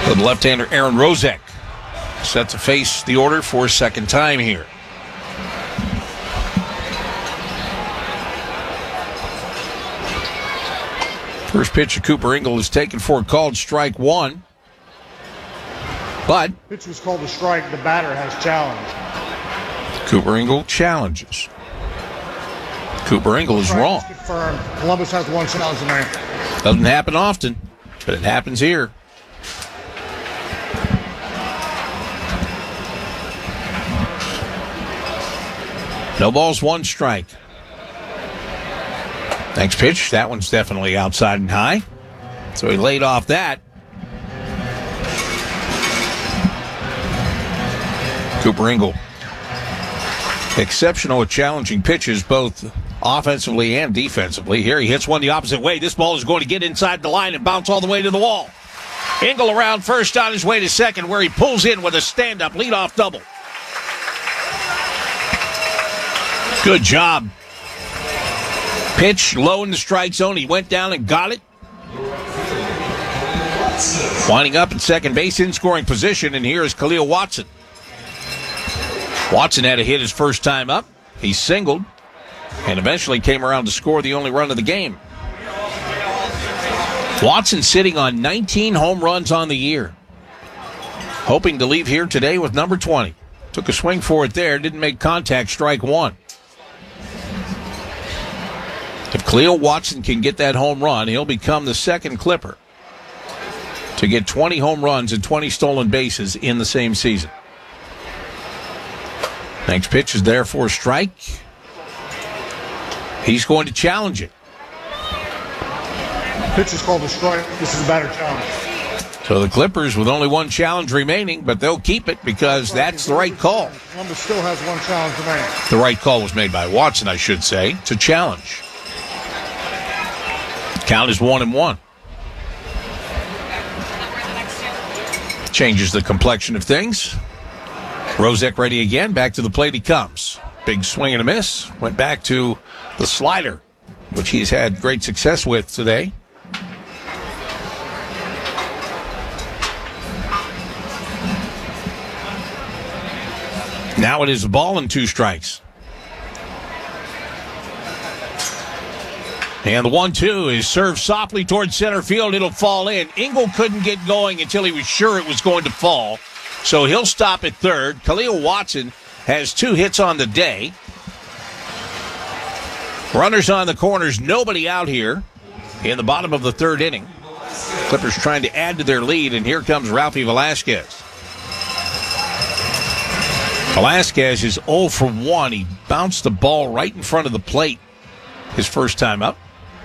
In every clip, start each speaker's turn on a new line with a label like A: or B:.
A: So the left-hander Aaron Rozek set to face the order for a second time here. First pitch of Cooper Ingle is taken for a called strike one. But
B: pitch was called a strike. The batter has challenged.
A: Cooper Ingle challenges. Cooper Ingle is wrong.
B: Confirmed. Columbus has one challenge remaining.
A: Doesn't happen often, but it happens here. No balls, one strike. Next pitch, that one's definitely outside and high. So he laid off that. Cooper Ingle, exceptional at challenging pitches, both offensively and defensively. Here he hits one the opposite way. This ball is going to get inside the line and bounce all the way to the wall. Ingle around first on his way to second, where he pulls in with a stand-up leadoff double. Good job. Pitch low in the strike zone. He went down and got it. Winding up at second base in scoring position, and here is Khalil Watson. Watson had a hit his first time up. He singled and eventually came around to score the only run of the game. Watson sitting on 19 home runs on the year. Hoping to leave here today with number 20. Took a swing for it there, didn't make contact, strike one. If Khalil Watson can get that home run, he'll become the second Clipper to get 20 home runs and 20 stolen bases in the same season. Next pitch is there for a strike. He's going to challenge it.
B: Pitch is called a strike. This is a batter challenge.
A: So the Clippers with only one challenge remaining, but they'll keep it because that's the right call.
B: Columbus still has one challenge remaining.
A: The right call was made by Watson, I should say, to challenge. Count is 1-1. Changes the complexion of things. Rozek ready again. Back to the plate he comes. Big swing and a miss. Went back to the slider, which he's had great success with today. Now it is a ball and two strikes. And the 1-2 is served softly towards center field. It'll fall in. Ingle couldn't get going until he was sure it was going to fall. So he'll stop at third. Khalil Watson has 2 hits on the day. Runners on the corners, nobody out here in the bottom of the third inning. Clippers trying to add to their lead, and here comes Ralphie Velasquez. Velasquez is 0 for 1. He bounced the ball right in front of the plate his first time up.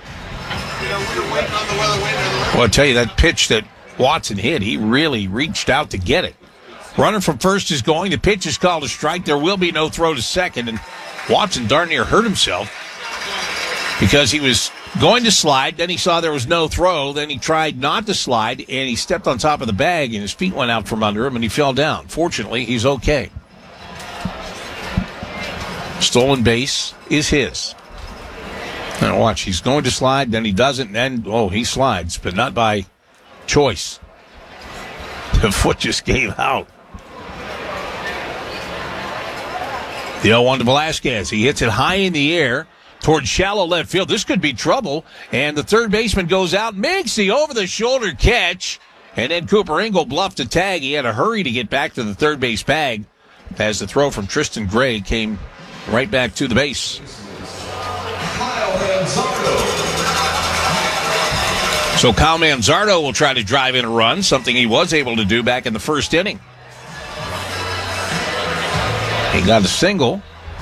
A: Well, I'll tell you, that pitch that Watson hit, he really reached out to get it. Runner from first is going. The pitch is called a strike. There will be no throw to second, and Watson darn near hurt himself because he was going to slide. Then he saw there was no throw. Then he tried not to slide, and he stepped on top of the bag, and his feet went out from under him, and he fell down. Fortunately, he's okay. Stolen base is his. Now watch, he's going to slide, then he doesn't, then, he slides, but not by choice. The foot just gave out. The 0-1 to Velasquez. He hits it high in the air towards shallow left field. This could be trouble, and the third baseman goes out, makes the over-the-shoulder catch, and then Cooper Ingle bluffed a tag. He had to hurry to get back to the third base bag as the throw from Tristan Gray came right back to the base. So Kyle Manzardo will try to drive in a run, something he was able to do back in the first inning. He got a single.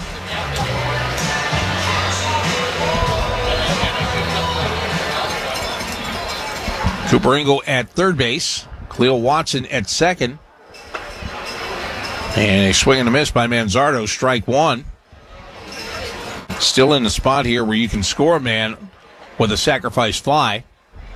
A: Cooper Ingle at third base. Khalil Watson at second. And a swing and a miss by Manzardo, strike one. Still in the spot here where you can score a man with a sacrifice fly.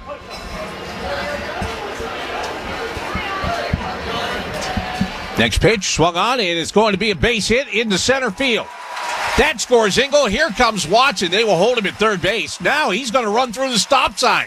A: Next pitch, swung on, and it's going to be a base hit into center field. That scores Ingle. Here comes Watson. They will hold him at third base. Now he's going to run through the stop sign.